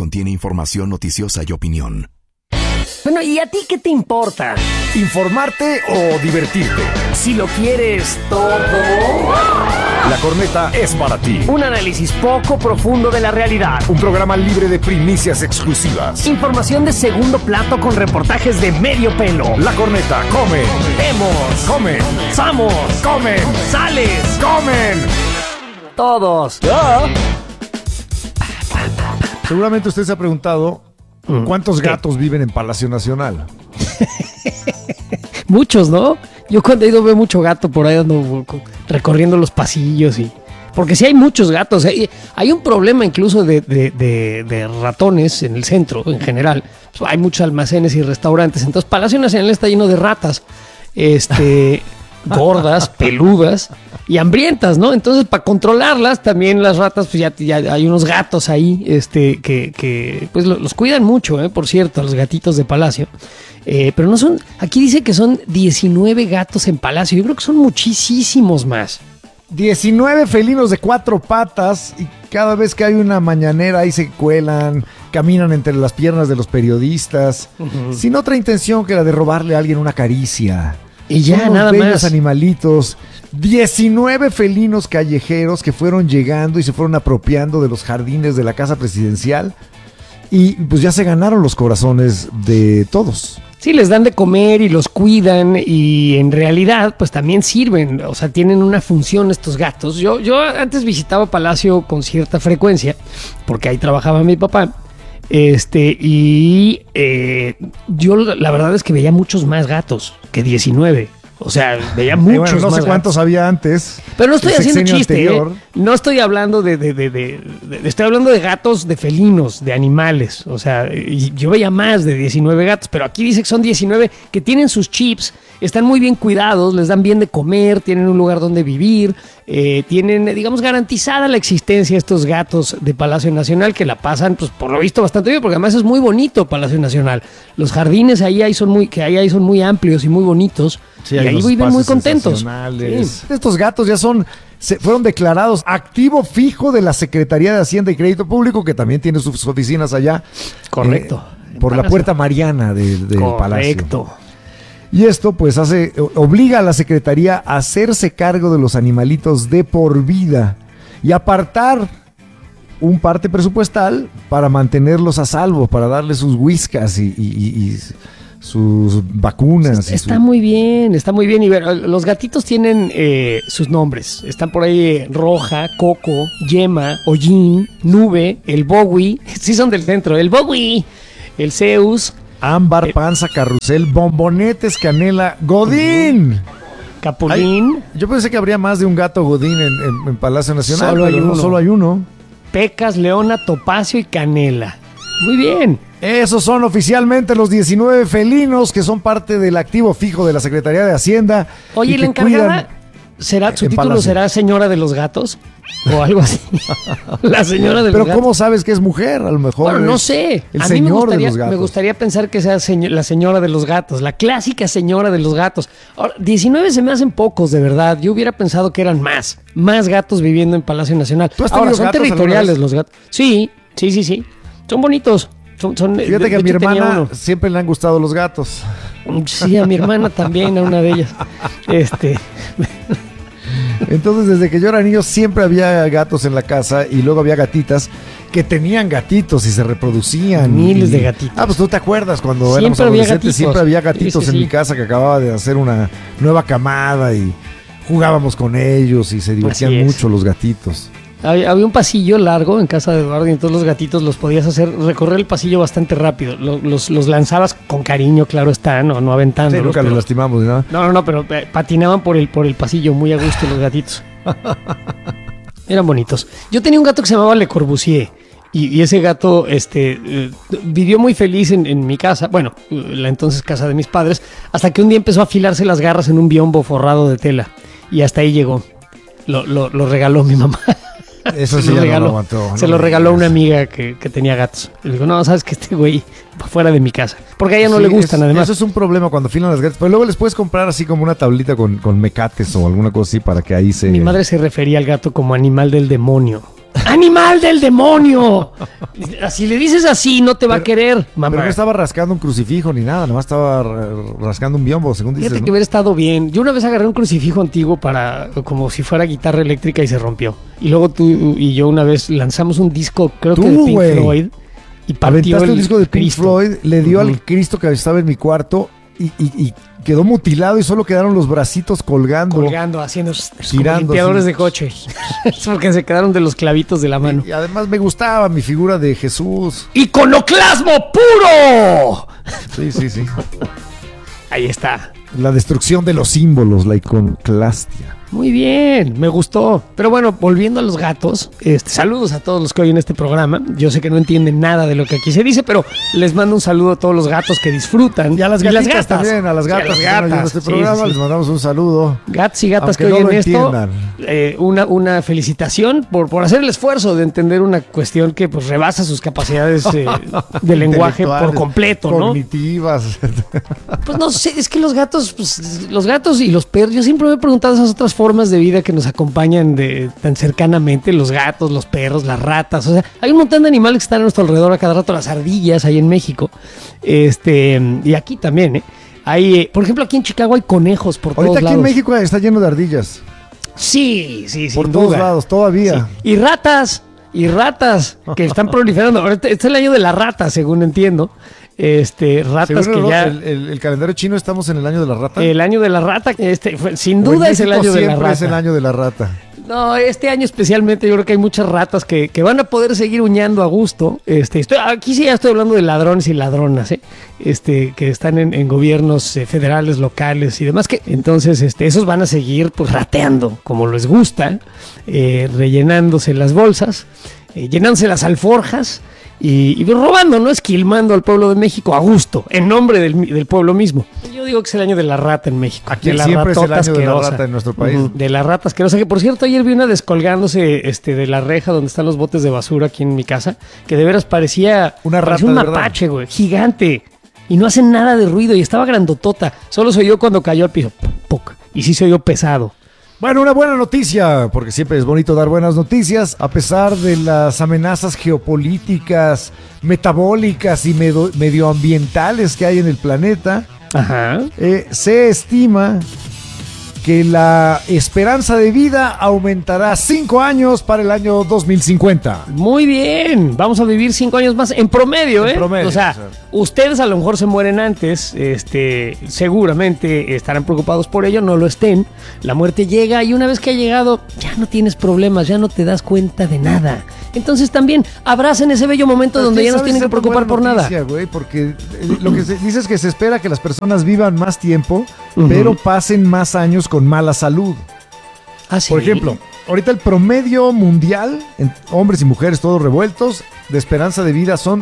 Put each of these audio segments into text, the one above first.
contiene información noticiosa y opinión. Bueno, ¿y a ti qué te importa? ¿Informarte o divertirte? Si lo quieres todo. La Corneta es para ti. Un análisis poco profundo de la realidad. Un programa libre de primicias exclusivas. Información de segundo plato con reportajes de medio pelo. La Corneta come. Vemos. Comen. Samos. Comen. Sales. Comen. Todos. Seguramente usted se ha preguntado ¿cuántos gatos viven en Palacio Nacional? Muchos, ¿no? Yo cuando he ido veo mucho gato por ahí ando recorriendo los pasillos y... Porque sí hay muchos gatos. Hay un problema incluso de ratones en el centro en general. Hay muchos almacenes y restaurantes. Entonces Palacio Nacional está lleno de ratas. Gordas, peludas y hambrientas, ¿no? Entonces, para controlarlas, también las ratas, pues ya hay unos gatos ahí, que pues los cuidan mucho, por cierto, los gatitos de Palacio. Pero no son, aquí dice que son 19 gatos en Palacio. Yo creo que son muchísimos más. 19 felinos de 4 patas y cada vez que hay una mañanera ahí se cuelan, caminan entre las piernas de los periodistas, sin otra intención que la de robarle a alguien una caricia. Y ya, son nada bellos más. Animalitos. 19 felinos callejeros que fueron llegando y se fueron apropiando de los jardines de la casa presidencial. Y pues ya se ganaron los corazones de todos. Sí, les dan de comer y los cuidan y en realidad pues también sirven, o sea, tienen una función estos gatos. Yo antes visitaba Palacio con cierta frecuencia porque ahí trabajaba mi papá. Yo la verdad es que veía muchos más gatos que 19. O sea, veía muchos bueno, no más sé cuántos gatos. había antes. Pero no estoy el haciendo sexenio chiste, anterior. No estoy hablando estoy hablando de gatos, de felinos, de animales. O sea, yo veía más de 19 gatos, pero aquí dice que son 19 que tienen sus chips, están muy bien cuidados, les dan bien de comer, tienen un lugar donde vivir, tienen, digamos, garantizada la existencia de estos gatos de Palacio Nacional que la pasan, pues por lo visto, bastante bien, porque además es muy bonito Palacio Nacional. Los jardines ahí son muy amplios y muy bonitos. Sí, y ahí viven muy contentos. Sí. Estos gatos ya fueron declarados activo fijo de la Secretaría de Hacienda y Crédito Público, que también tiene sus oficinas allá. Correcto. Por la Puerta Mariana del Palacio. Correcto. Y esto pues obliga a la Secretaría a hacerse cargo de los animalitos de por vida y apartar un parte presupuestal para mantenerlos a salvo, para darles sus whiskas y sus vacunas. Está muy bien. Y ver, los gatitos tienen sus nombres. Están por ahí Roja, Coco, Yema, Hollín, Nube, el Bowie. Sí son del centro. El Bowie, el Zeus. Ámbar, Panza, Carrusel, Bombonetes, Canela, Godín. Capulín. Yo pensé que habría más de un gato Godín en Palacio Nacional. Solo hay uno. Pecas, Leona, Topacio y Canela. Muy bien. Esos son oficialmente los 19 felinos que son parte del activo fijo de la Secretaría de Hacienda. Oye, ¿y la encargada su título será Señora de los Gatos? O algo así. La señora de los gatos. Pero ¿cómo sabes que es mujer? A lo mejor. Bueno, no sé. El a mí señor de los gatos. Me gustaría pensar que sea la señora de los gatos, la clásica señora de los gatos. Ahora, 19 se me hacen pocos, de verdad. Yo hubiera pensado que eran más gatos viviendo en Palacio Nacional. Ahora, son territoriales los gatos. Sí. Son bonitos. Fíjate que a mi hermana siempre le han gustado los gatos. Sí, a mi hermana también, a una de ellas. Entonces, desde que yo era niño siempre había gatos en la casa y luego había gatitas que tenían gatitos y se reproducían. Miles de gatitos. Pues tú te acuerdas cuando siempre éramos adolescentes, siempre había gatitos sí. en mi casa que acababa de hacer una nueva camada y jugábamos con ellos y se divertían mucho los gatitos. Había un pasillo largo en casa de Eduardo y entonces los gatitos los podías recorrer el pasillo bastante rápido. Los lanzabas con cariño, claro está, no aventándolos. Sí, nunca los lastimamos, ¿no? No, pero patinaban por el pasillo muy a gusto los gatitos. Eran bonitos. Yo tenía un gato que se llamaba Le Corbusier y ese gato vivió muy feliz en mi casa, bueno, la entonces casa de mis padres, hasta que un día empezó a afilarse las garras en un biombo forrado de tela y hasta ahí llegó. Lo regaló mi mamá. Eso sí, ya no lo aguantó. Se lo regaló una amiga que tenía gatos. Le digo, no, sabes que este güey va fuera de mi casa. Porque a ella no le gustan, además. Eso es un problema cuando afilan las gatas. Pero luego les puedes comprar así como una tablita con mecates o alguna cosa así para que ahí se... Mi madre se refería al gato como animal del demonio. ¡Animal del demonio! Si le dices así, no te va a querer, mamá. Pero no estaba rascando un crucifijo ni nada, nomás estaba rascando un biombo, según dices, Fíjate ¿no? que hubiera estado bien. Yo una vez agarré un crucifijo antiguo como si fuera guitarra eléctrica y se rompió. Y luego tú y yo una vez lanzamos un disco, creo que de Pink güey. Floyd, y partió Aventaste el un disco de Pink Cristo. Floyd, le dio al Cristo que estaba en mi cuarto y quedó mutilado y solo quedaron los bracitos colgando. Haciendo como Girando, limpiadores sí. de coche. Es porque se quedaron de los clavitos de la mano. Y además me gustaba mi figura de Jesús. ¡Iconoclasmo puro! Sí. Ahí está. La destrucción de los símbolos, la iconoclastia. Muy bien, me gustó. Pero bueno, volviendo a los gatos, saludos a todos los que oyen este programa. Yo sé que no entienden nada de lo que aquí se dice, pero les mando un saludo a todos los gatos que disfrutan. Y a las gatitas gatas también, a las Sí, gatas que están oyendo este programa, les mandamos un saludo. Gatos y gatas Aunque que no oyen lo esto, entiendan. una felicitación por hacer el esfuerzo de entender una cuestión que pues rebasa sus capacidades de lenguaje por Intelectuales, completo, ¿no? Cognitivas. Pues no sé, es que los gatos y los perros, yo siempre me he preguntado esas otras formas de vida que nos acompañan tan cercanamente, los gatos, los perros, las ratas, o sea, hay un montón de animales que están a nuestro alrededor a cada rato, las ardillas ahí en México, y aquí también, hay, por ejemplo, aquí en Chicago hay conejos por todos Ahorita lados. aquí en México está lleno de ardillas. Sí, Por sin todos duda. lados, todavía. Sí. Y ratas que están proliferando. Ahorita este es el año de la rata, según entiendo. Ratas Según que ya el calendario chino estamos en el año de la rata. el año de la rata, sin O en duda es el México año de la siempre rata. es el año de la rata. No, este año especialmente yo creo que hay muchas ratas que van a poder seguir uñando a gusto. Aquí sí ya estoy hablando de ladrones y ladronas, que están en gobiernos federales, locales y demás. Entonces, esos van a seguir pues rateando como les gusta, rellenándose las bolsas, llenándose las alforjas y robando, ¿no? Esquilmando al pueblo de México a gusto, en nombre del pueblo mismo. Yo digo que es el año de la rata en México. Aquí de la siempre es el ratota año de la asquerosa. rata en nuestro país. De la rata asquerosa, que por cierto ayer vi una descolgándose de la reja donde están los botes de basura aquí en mi casa, que de veras parecía Una rata, un de verdad. mapache, güey, gigante. Y no hacen nada de ruido y estaba grandotota. Solo se oyó cuando cayó al piso. ¡Puc! Y sí se oyó pesado. Bueno, una buena noticia, porque siempre es bonito dar buenas noticias, a pesar de las amenazas geopolíticas, metabólicas y medioambientales que hay en el planeta. Ajá. Se estima que la esperanza de vida aumentará 5 años para el año 2050. Muy bien, vamos a vivir 5 años más en promedio, En promedio, o sea, o sea. ustedes a lo mejor se mueren antes, seguramente estarán preocupados por ello, no lo estén. La muerte llega y una vez que ha llegado, ya no tienes problemas, ya no te das cuenta de nada. Entonces también abracen ese bello momento donde ya no se tienen que preocupar por nada. Güey, porque lo que se dice es que se espera que las personas vivan más tiempo, Ujú. pero pasen más años con mala salud. Ah, sí. Por ejemplo, ahorita el promedio mundial, en hombres y mujeres todos revueltos, de esperanza de vida son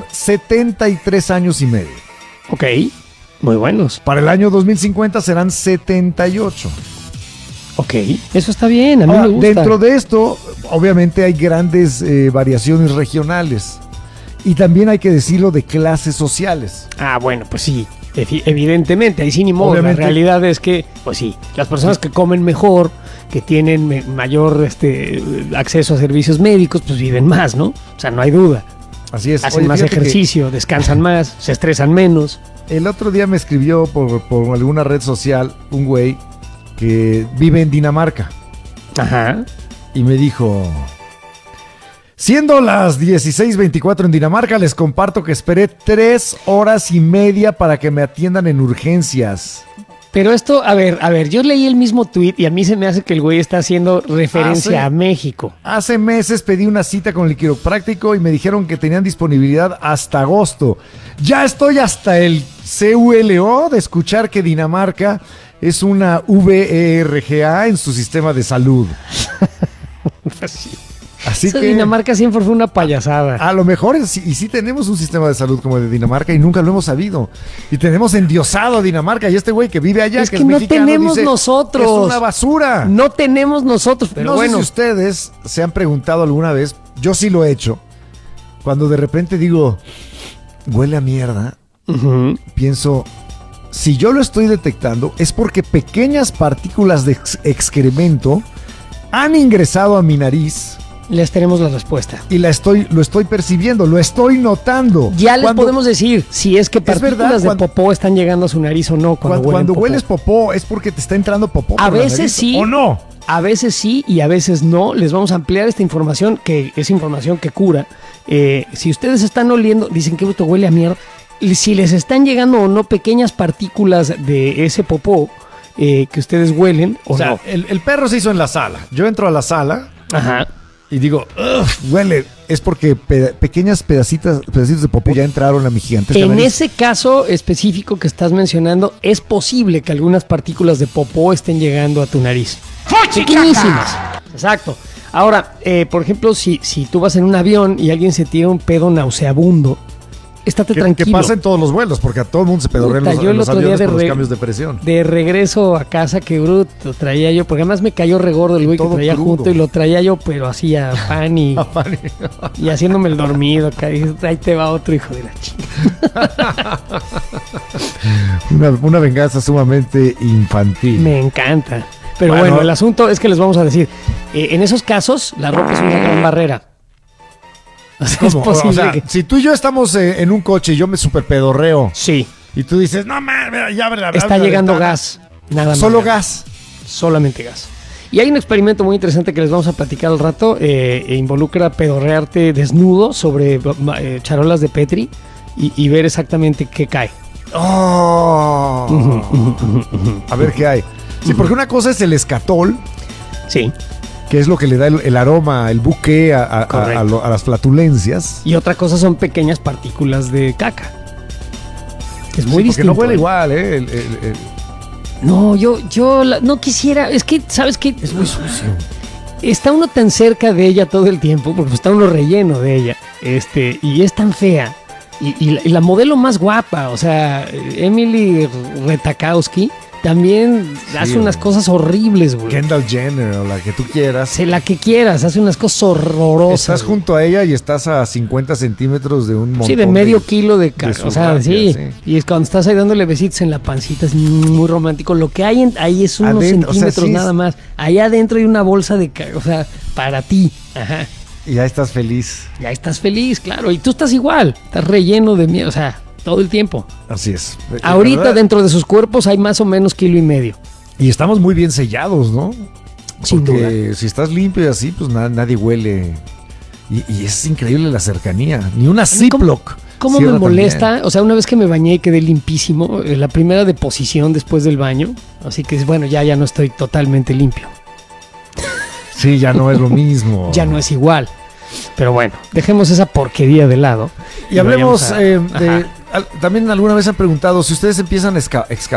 73 años y medio. Ok, muy buenos. Para el año 2050 serán 78. Ok, eso está bien, a mí Ahora, me gusta. dentro de esto, obviamente hay grandes variaciones regionales. Y también hay que decirlo de clases sociales. Ah, bueno, pues sí, evidentemente, ahí sí ni modo. Obviamente. La realidad es que, pues sí, las personas que comen mejor, que tienen mayor acceso a servicios médicos, pues viven más, ¿no? O sea, no hay duda. Así es. Hacen Oye, más fíjate que ejercicio, descansan más, se estresan menos. el otro día me escribió por alguna red social un güey que vive en Dinamarca. Ajá. Y me dijo: siendo las 16:24 en Dinamarca, les comparto que esperé 3 horas y media para que me atiendan en urgencias. Pero esto, a ver, yo leí el mismo tweet y a mí se me hace que el güey está haciendo referencia ¿sí? a México. Hace meses pedí una cita con el quiropráctico y me dijeron que tenían disponibilidad hasta agosto. Ya estoy hasta el CULO de escuchar que Dinamarca es una VERGA en su sistema de salud. Así Eso que de Dinamarca siempre fue una payasada. a lo mejor sí tenemos un sistema de salud como el de Dinamarca y nunca lo hemos sabido. Y tenemos endiosado a Dinamarca y este güey que vive allá, Es que que es no mexicano, tenemos dice, nosotros. es una basura. No tenemos nosotros, pero no bueno. sé si ustedes se han preguntado alguna vez, yo sí lo he hecho, cuando de repente digo, huele a mierda, Ujú. pienso, si yo lo estoy detectando es porque pequeñas partículas de excremento han ingresado a mi nariz Les tenemos la respuesta. Y lo estoy percibiendo, lo estoy notando. Ya les podemos decir si es que partículas de popó están llegando a su nariz o no cuando hueles popó, ¿es porque te está entrando popó? A veces sí. ¿O no? A veces sí y a veces no. Les vamos a ampliar esta información, que es información que cura. Si ustedes están oliendo, dicen que esto huele a mierda. Si les están llegando o no pequeñas partículas de ese popó que ustedes huelen o sea, no. El perro se hizo en la sala. Yo entro a la sala. Ajá. Y digo, huele. Es porque pequeñas pedacitos de popó ya entraron a mi gigantesca En nariz. ese caso específico que estás mencionando, es posible que algunas partículas de popó estén llegando a tu nariz. Pequeñísimas. Exacto. Ahora, por ejemplo, si tú vas en un avión y alguien se tira un pedo nauseabundo, estate tranquilo. Que pasa en todos los vuelos, porque a todo el mundo se pedorrea en los aviones por los cambios de presión. De regreso a casa, que bruto traía yo, porque además me cayó regordo el güey que traía crudo. Junto y lo traía yo, pero así a pan y haciéndome el dormido. Ahí te va otro hijo de la chica. Una venganza sumamente infantil. Me encanta. Pero bueno, el asunto es que les vamos a decir, en esos casos, la ropa es una gran barrera. Es posible. O sea, si tú y yo estamos en un coche y yo me super pedorreo. Sí. Y tú dices, no mames, ya está llegando gas. Nada más. Solo gas. Solamente gas. Y hay un experimento muy interesante que les vamos a platicar al rato. Involucra pedorrearte desnudo sobre charolas de Petri y ver exactamente qué cae. A ver qué hay. Sí, porque una cosa es el escatol. Sí. Que es lo que le da el aroma, el buque a las flatulencias. Y otra cosa son pequeñas partículas de caca. Es muy distinto. Porque no huele igual, No, yo no quisiera. Es que, ¿sabes qué? Es muy sucio. Está uno tan cerca de ella todo el tiempo, porque está uno relleno de ella. Y es tan fea. Y la modelo más guapa, o sea, Emily Ratajkowski, también hace unas cosas horribles, güey. Kendall Jenner o la que tú quieras. La que quieras, hace unas cosas horrorosas. Estás junto a ella y estás a 50 centímetros de un montón. Sí, de medio kilo de caca. O sea, sí. Y es cuando estás ahí dándole besitos en la pancita, es muy romántico. Lo que hay ahí es unos centímetros nada más. Allá adentro hay una bolsa de caca, o sea, para ti. Ajá. Y ya estás feliz. Ya estás feliz, claro. Y tú estás igual. Estás relleno de miedo, o sea, todo el tiempo. Así es. Ahorita dentro de sus cuerpos hay más o menos 1,5 kilos. Y estamos muy bien sellados, ¿no? Sin Porque duda. Si estás limpio y así, pues nadie huele. Y es increíble la cercanía. Ni una Ziploc. ¿Cómo me molesta? También. O sea, una vez que me bañé quedé limpísimo. La primera deposición después del baño. Así que, bueno, ya no estoy totalmente limpio. Sí, ya no es lo mismo. Ya no es igual. Pero bueno, dejemos esa porquería de lado. Y hablemos también alguna vez han preguntado si ustedes empiezan a excavar